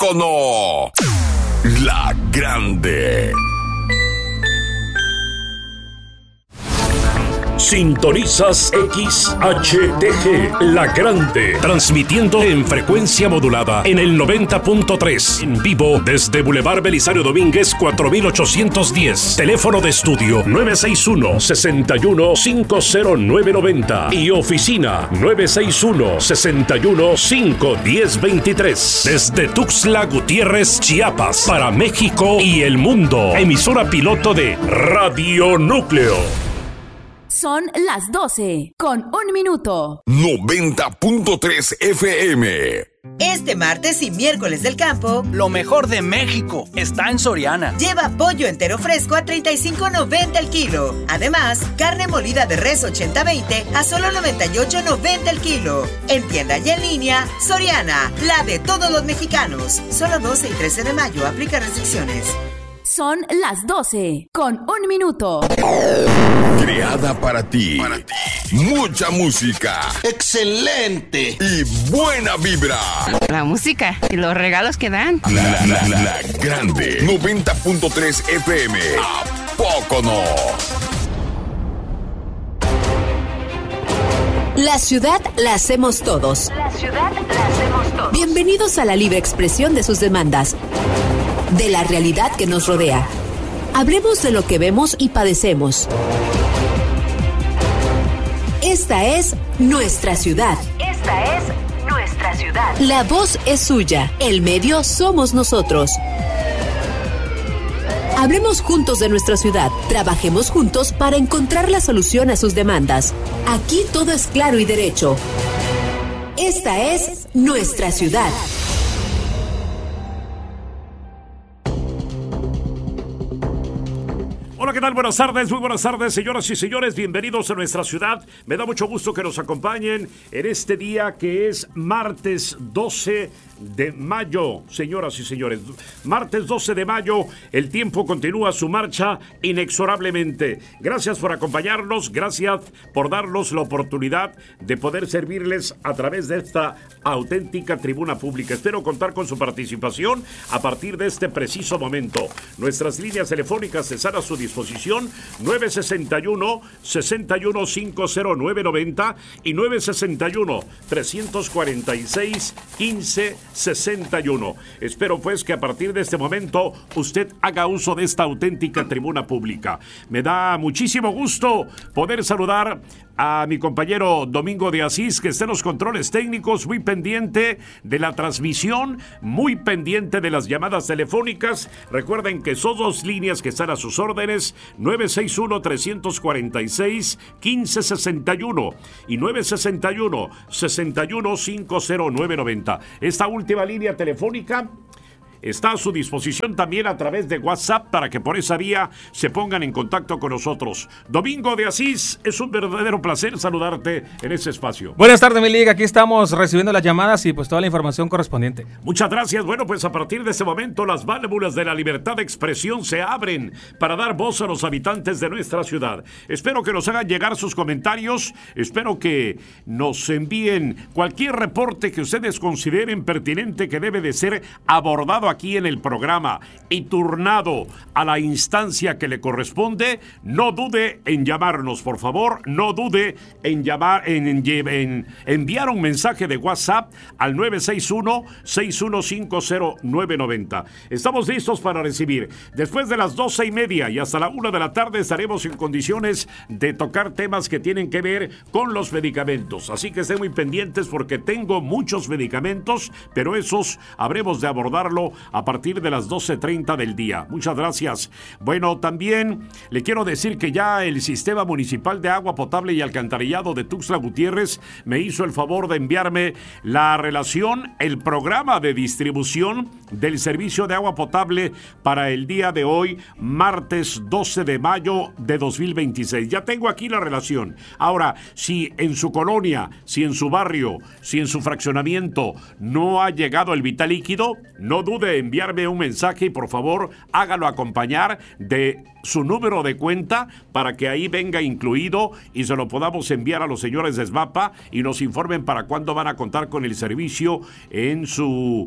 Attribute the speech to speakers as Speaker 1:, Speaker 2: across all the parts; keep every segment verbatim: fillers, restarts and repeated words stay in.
Speaker 1: poco no? La Grande.
Speaker 2: Sintonizas X H T G, La Grande, transmitiendo en frecuencia modulada en el noventa punto tres, en vivo desde Boulevard Belisario Domínguez cuatro mil ochocientos diez, teléfono de estudio nueve seis uno, seis uno, cinco cero nueve nueve cero y oficina nueve seis uno, seis uno, cinco uno cero dos tres, desde Tuxtla Gutiérrez, Chiapas, para México y el mundo, emisora piloto de Radio Núcleo.
Speaker 3: Son las doce, con un minuto.
Speaker 1: noventa punto tres F M.
Speaker 4: Este martes y miércoles del campo,
Speaker 5: lo mejor de México está en Soriana.
Speaker 4: Lleva pollo entero fresco a treinta y cinco noventa el kilo. Además, carne molida de res ochenta veinte a solo noventa y ocho noventa el kilo. En tienda y en línea, Soriana, la de todos los mexicanos. Solo doce y trece de mayo, aplica restricciones.
Speaker 3: Son las doce, con un minuto.
Speaker 1: Creada para ti. Para ti. Mucha música.
Speaker 6: ¡Excelente!
Speaker 1: Y buena vibra.
Speaker 7: La música y los regalos que dan.
Speaker 1: La, la, la, la Grande. noventa punto tres F M. ¿A poco no?
Speaker 8: La ciudad la hacemos todos.
Speaker 7: La ciudad la hacemos todos.
Speaker 8: Bienvenidos a la libre expresión de sus demandas, de la realidad que nos rodea. Hablemos de lo que vemos y padecemos. Esta es nuestra ciudad.
Speaker 7: Esta es nuestra ciudad.
Speaker 8: La voz es suya, el medio somos nosotros. Hablemos juntos de nuestra ciudad, trabajemos juntos para encontrar la solución a sus demandas. Aquí todo es claro y derecho. Esta es nuestra ciudad.
Speaker 2: Hola, ¿qué tal? Buenas tardes, muy buenas tardes, señoras y señores, bienvenidos a nuestra ciudad. Me da mucho gusto que nos acompañen en este día que es martes doce de mayo, señoras y señores. Martes doce de mayo, el tiempo continúa su marcha inexorablemente. Gracias por acompañarnos, gracias por darnos la oportunidad de poder servirles a través de esta auténtica tribuna pública. Espero contar con su participación a partir de este preciso momento. Nuestras líneas telefónicas están a su disposición, nueve seis uno, seis uno, cinco cero nueve nueve cero y nueve seis uno, tres cuatro seis, uno cinco sesenta y uno. Espero pues que a partir de este momento usted haga uso de esta auténtica tribuna pública. Me da muchísimo gusto poder saludar a mi compañero Domingo de Asís, que está en los controles técnicos, muy pendiente de la transmisión, muy pendiente de las llamadas telefónicas. Recuerden que son dos líneas que están a sus órdenes, nueve seis uno, tres cuatro seis, uno cinco sesenta y uno y nueve seis uno, seis uno, cinco cero nueve nueve cero. Esta última línea telefónica está a su disposición también a través de WhatsApp para que por esa vía se pongan en contacto con nosotros. Domingo de Asís, es un verdadero placer saludarte en este espacio.
Speaker 9: Buenas tardes, mi liga. Aquí estamos recibiendo las llamadas y pues toda la información correspondiente.
Speaker 2: Muchas gracias. Bueno, pues a partir de este momento las válvulas de la libertad de expresión se abren para dar voz a los habitantes de nuestra ciudad. Espero que nos hagan llegar sus comentarios. Espero que nos envíen cualquier reporte que ustedes consideren pertinente que debe de ser abordado aquí en el programa y turnado a la instancia que le corresponde. No dude en llamarnos, por favor. No dude en llamar, en, en, en enviar un mensaje de WhatsApp al nueve seis uno, seis uno cinco cero nueve nueve cero. Estamos listos para recibir. Después de las doce y media y hasta la una de la tarde estaremos en condiciones de tocar temas que tienen que ver con los medicamentos. Así que estén muy pendientes porque tengo muchos medicamentos, pero esos habremos de abordarlo a partir de las doce treinta del día. Muchas gracias. Bueno, también le quiero decir que ya el Sistema Municipal de Agua Potable y Alcantarillado de Tuxtla Gutiérrez me hizo el favor de enviarme la relación, el programa de distribución del servicio de agua potable para el día de hoy, martes doce de mayo de dos mil veintiséis. Ya tengo aquí la relación. Ahora, si en su colonia, si en su barrio, si en su fraccionamiento no ha llegado el vital líquido, no dude en enviarme un mensaje y por favor hágalo acompañar de su número de cuenta para que ahí venga incluido y se lo podamos enviar a los señores de SMAPA y nos informen para cuándo van a contar con el servicio en su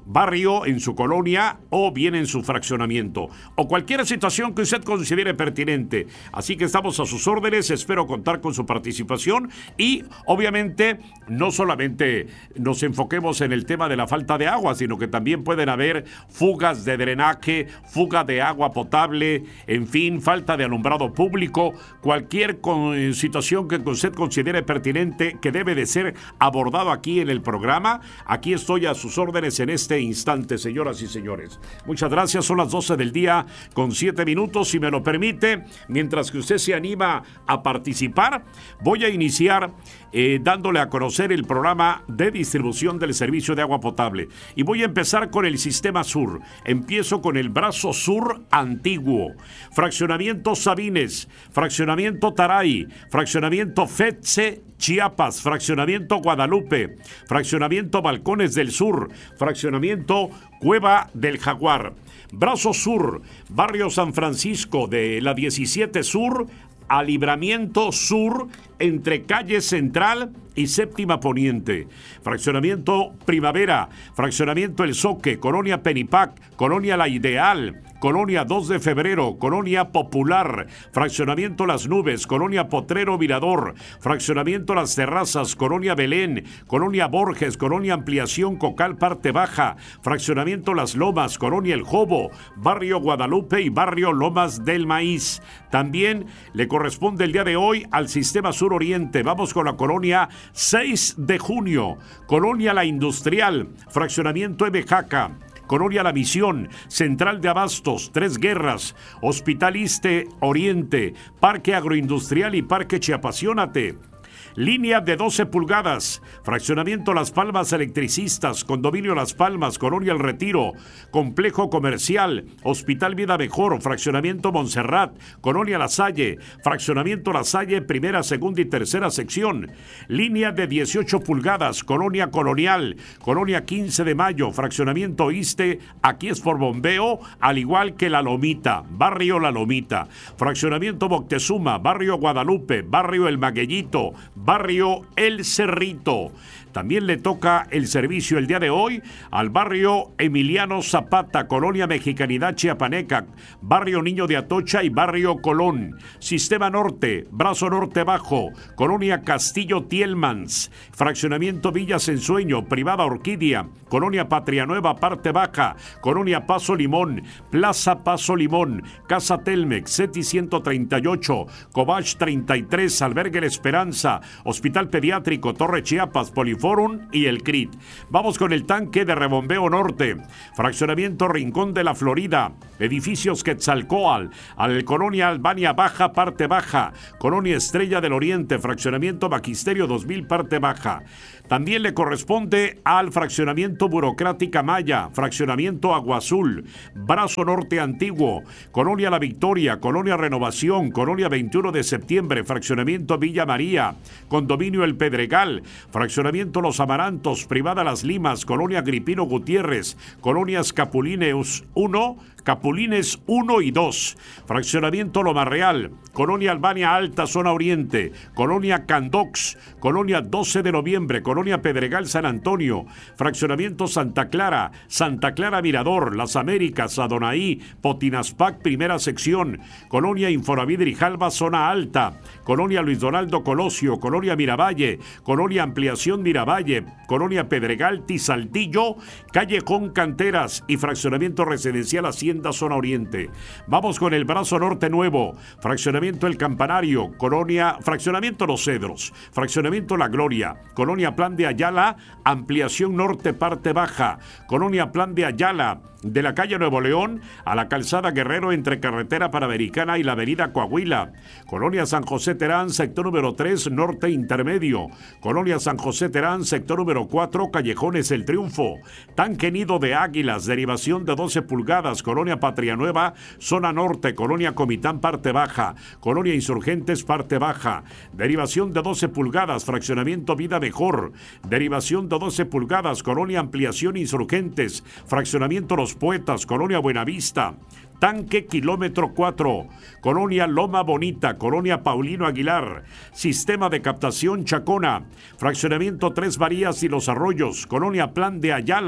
Speaker 2: barrio, en su colonia o bien en su fraccionamiento, o cualquier situación que usted considere pertinente. Así que estamos a sus órdenes, espero contar con su participación y obviamente no solamente nos enfoquemos en el tema de la falta de agua, sino que también pueden haber fugas de drenaje, fuga de agua potable, en fin, falta de alumbrado público, cualquier con, situación que usted considere pertinente que debe de ser abordado aquí en el programa. Aquí estoy a sus órdenes en este instante, señoras y señores. Muchas gracias, son las doce del día con siete minutos, si me lo permite. Mientras que usted se anima a participar, voy a iniciar eh, dándole a conocer el programa de distribución del servicio de agua potable. Y voy a empezar con el Sistema Sur. Empiezo con el Brazo Sur Antiguo, Fraccionamiento Sabines, Fraccionamiento Taray, Fraccionamiento Fetze, Chiapas, Fraccionamiento Guadalupe, Fraccionamiento Balcones del Sur, Fraccionamiento Cueva del Jaguar. Brazo Sur, Barrio San Francisco de la diecisiete Sur a Libramiento Sur, entre calle Central y Séptima Poniente. Fraccionamiento Primavera, Fraccionamiento El Zoque, Colonia Penipac, Colonia La Ideal, Colonia dos de Febrero, Colonia Popular, Fraccionamiento Las Nubes, Colonia Potrero Mirador, Fraccionamiento Las Terrazas, Colonia Belén, Colonia Borges, Colonia Ampliación Cocal Parte Baja, Fraccionamiento Las Lomas, Colonia El Jobo, Barrio Guadalupe y Barrio Lomas del Maíz. También le corresponde el día de hoy al Sistema Sur Oriente. Vamos con la Colonia seis de junio, Colonia La Industrial, Fraccionamiento Ebejaca, Colonia La Misión, Central de Abastos, Tres Guerras, Hospital Iste Oriente, Parque Agroindustrial y Parque Chiapaciónate. Línea de doce pulgadas, Fraccionamiento Las Palmas Electricistas, Condominio Las Palmas, Colonia El Retiro, Complejo Comercial, Hospital Vida Mejor, Fraccionamiento Montserrat, Colonia La Salle, Fraccionamiento La Salle, primera, segunda y tercera sección. Línea de dieciocho pulgadas, Colonia Colonial, Colonia quince de Mayo, Fraccionamiento Iste, aquí es por bombeo, al igual que La Lomita, Barrio La Lomita, Fraccionamiento Moctezuma, Barrio Guadalupe, Barrio El Magueyito, Barrio El Cerrito. También le toca el servicio el día de hoy al barrio Emiliano Zapata, Colonia Mexicanidad Chiapaneca, Barrio Niño de Atocha y Barrio Colón. Sistema Norte, Brazo Norte Bajo, Colonia Castillo Tielmans, Fraccionamiento Villas Ensueño, Privada Orquídea, Colonia Patria Nueva Parte Baja, Colonia Paso Limón, Plaza Paso Limón, Casa Telmex, CETI ciento treinta y ocho, Cobach treinta y tres, Albergue La Esperanza, Hospital Pediátrico, Torre Chiapas, Poliforum y el C R I T. Vamos con el tanque de rebombeo norte, Fraccionamiento Rincón de la Florida, Edificios Quetzalcóatl, al Colonia Albania Baja Parte Baja, Colonia Estrella del Oriente, Fraccionamiento Magisterio dos mil Parte Baja. También le corresponde al Fraccionamiento Burocrática Maya, Fraccionamiento Agua Azul, Brazo Norte Antiguo, Colonia La Victoria, Colonia Renovación, Colonia veintiuno de septiembre, Fraccionamiento Villa María, Condominio El Pedregal, Fraccionamiento Los Amarantos, Privada Las Limas, Colonia Agripino Gutiérrez, Colonias Capulines uno, Capulines uno y dos, Fraccionamiento Loma Real, Colonia Albania Alta, Zona Oriente, Colonia Candox, Colonia doce de noviembre, Colonia Pedregal San Antonio, Fraccionamiento Santa Clara, Santa Clara Mirador, Las Américas, Adonai, Potinaspac, primera sección, Colonia Infonavit Grijalba, Zona Alta, Colonia Luis Donaldo Colosio, Colonia Miravalle, Colonia Ampliación Miravalle, Colonia Pedregal Tizaltillo, Callejón Canteras y Fraccionamiento Residencial Hacienda Zona Oriente. Vamos con el Brazo Norte Nuevo, Fraccionamiento El Campanario, Colonia, Fraccionamiento Los Cedros, Fraccionamiento La Gloria, Colonia Plan de Ayala, Ampliación Norte Parte Baja, Colonia Plan de Ayala, de la calle Nuevo León a la calzada Guerrero entre Carretera Panamericana y la avenida Coahuila, Colonia San José Terán, sector número tres, Norte Intermedio, Colonia San José Terán, sector número cuatro, Callejones El Triunfo, Tanque Nido de Águilas, derivación de doce pulgadas, Colonia Patria Nueva, Zona Norte, Colonia Comitán Parte Baja, Colonia Insurgentes Parte Baja, derivación de doce pulgadas, Fraccionamiento Vida Mejor, derivación de doce pulgadas, Colonia Ampliación Insurgentes, Fraccionamiento Los Poetas, Colonia Buenavista, Tanque Kilómetro cuatro, Colonia Loma Bonita, Colonia Paulino Aguilar, Sistema de Captación Chacona, Fraccionamiento Tres Varías y Los Arroyos, Colonia Plan de Ayala,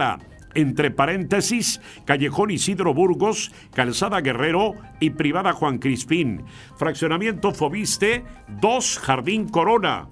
Speaker 2: entre paréntesis, Callejón Isidro Burgos, Calzada Guerrero y Privada Juan Crispín. Fraccionamiento Fobiste dos, Jardín Corona.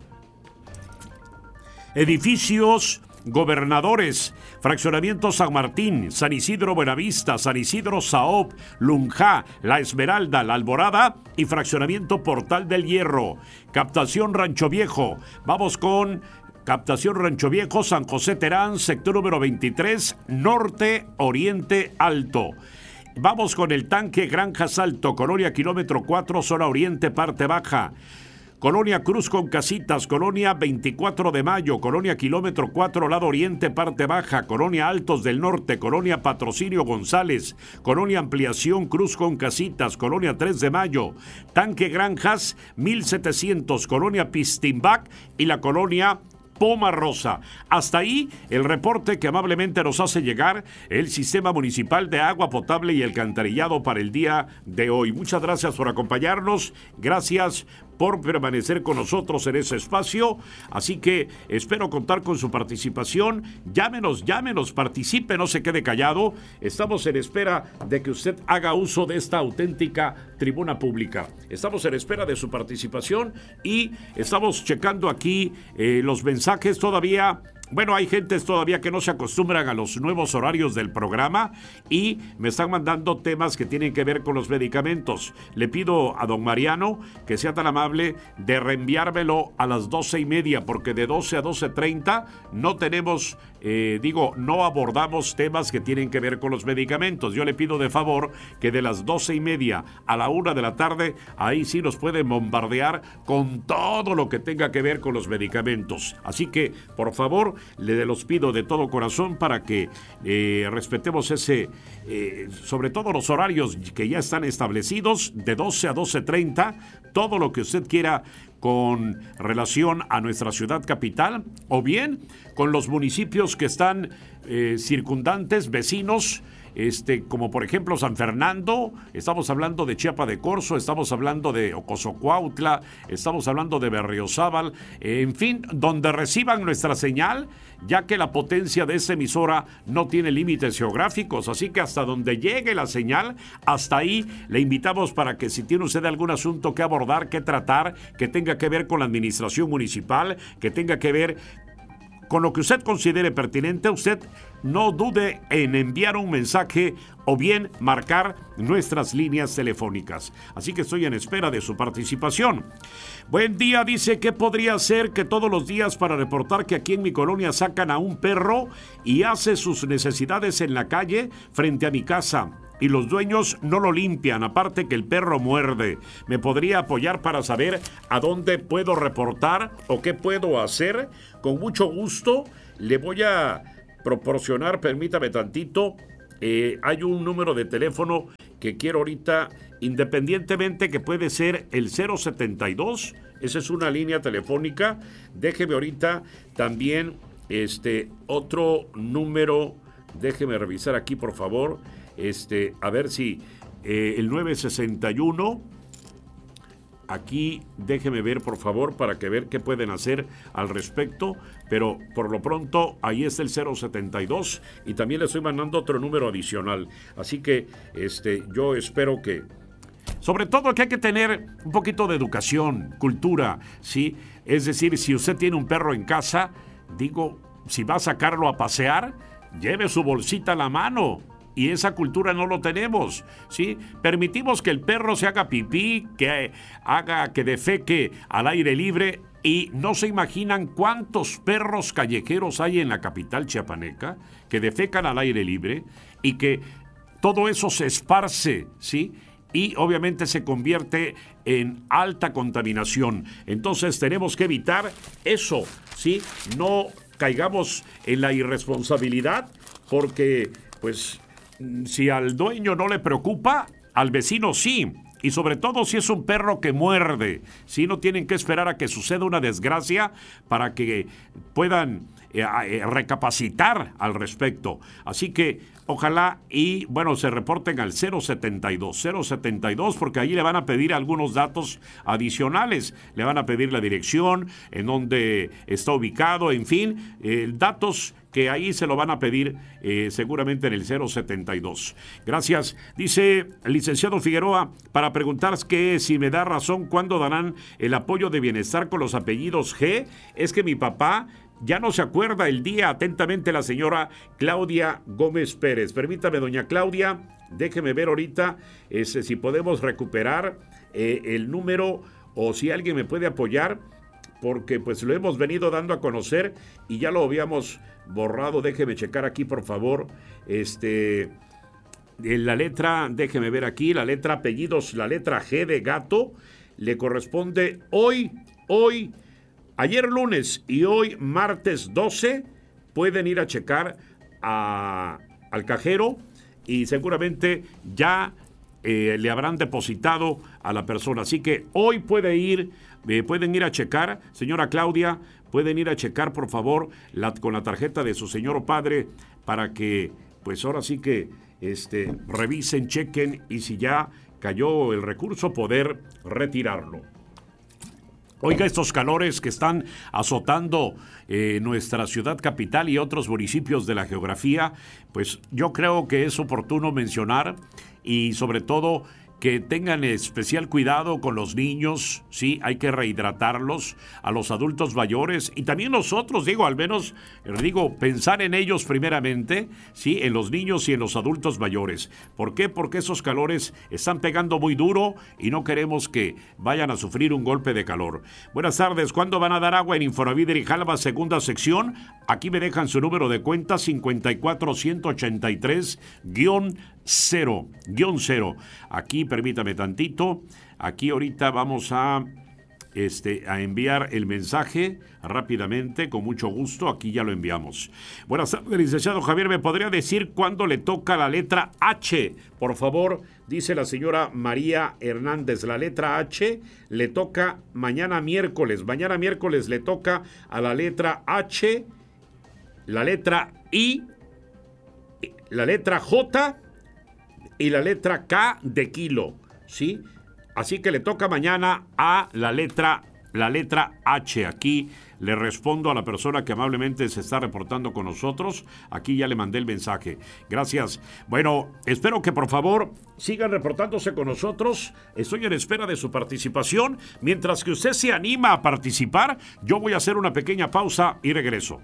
Speaker 2: Edificios Gobernadores, Fraccionamiento San Martín, San Isidro Buenavista, San Isidro Saop, Lunjá, La Esmeralda, La Alborada y Fraccionamiento Portal del Hierro. Captación Rancho Viejo. Vamos con Captación Rancho Viejo, San José Terán, sector número veintitrés, Norte, Oriente Alto. Vamos con el Tanque Granjas Alto, Colonia Kilómetro cuatro, zona Oriente, parte baja. Colonia Cruz con Casitas, Colonia veinticuatro de Mayo, Colonia Kilómetro cuatro, lado Oriente, parte baja, Colonia Altos del Norte, Colonia Patrocinio González, Colonia Ampliación Cruz con Casitas, Colonia tres de Mayo, Tanque Granjas mil setecientos, Colonia Pistimbac y la Colonia Poma Rosa. Hasta ahí el reporte que amablemente nos hace llegar el Sistema Municipal de Agua Potable y Alcantarillado para el día de hoy. Muchas gracias por acompañarnos, gracias por permanecer con nosotros en ese espacio, así que espero contar con su participación. Llámenos, llámenos, participe, no se quede callado. Estamos en espera de que usted haga uso de esta auténtica tribuna pública. Estamos en espera de su participación y estamos checando aquí eh, los mensajes todavía. Bueno, hay gentes todavía que no se acostumbran a los nuevos horarios del programa y me están mandando temas que tienen que ver con los medicamentos. Le pido a don Mariano que sea tan amable de reenviármelo a las doce y media, porque de doce a doce treinta no tenemos, eh, digo, no abordamos temas que tienen que ver con los medicamentos. Yo le pido de favor que de las doce y media a la una de la tarde, ahí sí nos pueden bombardear con todo lo que tenga que ver con los medicamentos. Así que, por favor, le los pido de todo corazón para que eh, respetemos ese, eh, sobre todo los horarios que ya están establecidos, de doce a doce treinta, todo lo que usted quiera con relación a nuestra ciudad capital o bien con los municipios que están eh, circundantes, vecinos, Este, como por ejemplo San Fernando, estamos hablando de Chiapa de Corzo, estamos hablando de Ocosocuautla, estamos hablando de Berriozábal, eh, en fin, donde reciban nuestra señal, ya que la potencia de esta emisora no tiene límites geográficos, así que hasta donde llegue la señal, hasta ahí le invitamos para que si tiene usted algún asunto que abordar, que tratar, que tenga que ver con la administración municipal, que tenga que ver con lo que usted considere pertinente, usted no dude en enviar un mensaje o bien marcar nuestras líneas telefónicas. Así que estoy en espera de su participación. Buen día, dice, ¿qué podría hacer que todos los días para reportar que aquí en mi colonia sacan a un perro y hace sus necesidades en la calle frente a mi casa? Y los dueños no lo limpian, aparte que el perro muerde. ¿Me podría apoyar para saber a dónde puedo reportar o qué puedo hacer? Con mucho gusto le voy a proporcionar, permítame tantito, eh, hay un número de teléfono que quiero ahorita, independientemente que puede ser el cero setenta y dos, esa es una línea telefónica. Déjeme ahorita también este otro número, déjeme revisar aquí por favor. Este, a ver si eh, el nueve sesenta y uno, aquí déjeme ver por favor para que ver qué pueden hacer al respecto, pero por lo pronto ahí está el cero setenta y dos y también le estoy mandando otro número adicional, así que este, yo espero que, sobre todo que hay que tener un poquito de educación, cultura, ¿sí? Es decir, si usted tiene un perro en casa, digo, si va a sacarlo a pasear, lleve su bolsita a la mano. Y esa cultura no lo tenemos, ¿sí? Permitimos que el perro se haga pipí, que haga, que defeque al aire libre, y no se imaginan cuántos perros callejeros hay en la capital chiapaneca que defecan al aire libre y que todo eso se esparce, ¿sí? Y obviamente se convierte en alta contaminación. Entonces tenemos que evitar eso, ¿sí? No caigamos en la irresponsabilidad porque, pues, si al dueño no le preocupa, al vecino sí. Y sobre todo si es un perro que muerde. Si no tienen que esperar a que suceda una desgracia para que puedan eh, eh, recapacitar al respecto. Así que ojalá y, bueno, se reporten al cero setenta y dos, cero setenta y dos, porque ahí le van a pedir algunos datos adicionales. Le van a pedir la dirección, en donde está ubicado, en fin, eh, datos que que ahí se lo van a pedir eh, seguramente en el cero setenta y dos. Gracias. Dice el licenciado Figueroa, para preguntar que si me da razón cuándo darán el apoyo de bienestar con los apellidos G, es que mi papá ya no se acuerda el día. Atentamente la señora Claudia Gómez Pérez. Permítame, doña Claudia, déjeme ver ahorita este, si podemos recuperar eh, el número o si alguien me puede apoyar, porque pues lo hemos venido dando a conocer y ya lo habíamos borrado. Déjeme checar aquí, por favor, este, en la letra, déjeme ver aquí, la letra apellidos, la letra G de gato, le corresponde hoy, hoy, ayer lunes y hoy martes doce, pueden ir a checar a, al cajero y seguramente ya eh, le habrán depositado a la persona. Así que hoy puede ir, eh, pueden ir a checar, señora Claudia, pueden ir a checar, por favor, la, con la tarjeta de su señor padre, para que, pues ahora sí que este, revisen, chequen y si ya cayó el recurso, poder retirarlo. Oiga, estos calores que están azotando eh, nuestra ciudad capital y otros municipios de la geografía, pues yo creo que es oportuno mencionar y sobre todo que tengan especial cuidado con los niños, sí, hay que rehidratarlos, a los adultos mayores y también nosotros, digo, al menos, digo, pensar en ellos primeramente, sí, en los niños y en los adultos mayores. ¿Por qué? Porque esos calores están pegando muy duro y no queremos que vayan a sufrir un golpe de calor. Buenas tardes, ¿cuándo van a dar agua en Infonavit de Grijalva, segunda sección? Aquí me dejan su número de cuenta, cincuenta y cuatro, ciento ochenta y tres, guión cero, guión cero. Aquí, permítame tantito, aquí ahorita vamos a, este, a enviar el mensaje rápidamente, con mucho gusto, aquí ya lo enviamos. Buenas tardes, licenciado Javier, ¿me podría decir cuándo le toca la letra H? Por favor, dice la señora María Hernández, la letra H le toca mañana miércoles, mañana miércoles le toca a la letra H, la letra I, la letra J y la letra K de kilo, ¿sí? Así que le toca mañana a la letra, la letra H. Aquí le respondo a la persona que amablemente se está reportando con nosotros. Aquí ya le mandé el mensaje. Gracias. Bueno, espero que por favor sigan reportándose con nosotros. Estoy en espera de su participación. Mientras que usted se anima a participar, yo voy a hacer una pequeña pausa y regreso.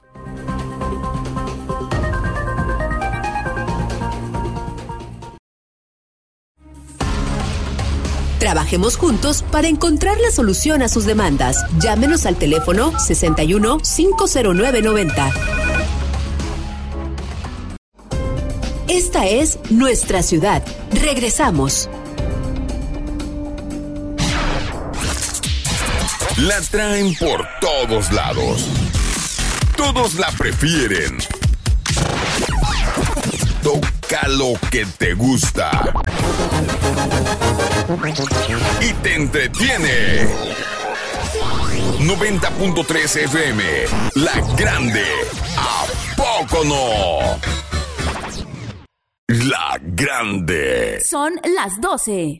Speaker 8: Trabajemos juntos para encontrar la solución a sus demandas. Llámenos al teléfono sesenta y uno, cinco cero nueve, noventa. Esta es nuestra ciudad. Regresamos.
Speaker 1: La traen por todos lados. Todos la prefieren. Toca lo que te gusta. Y te entretiene. noventa punto tres F M, La Grande. ¿A poco no? La Grande.
Speaker 3: Son las doce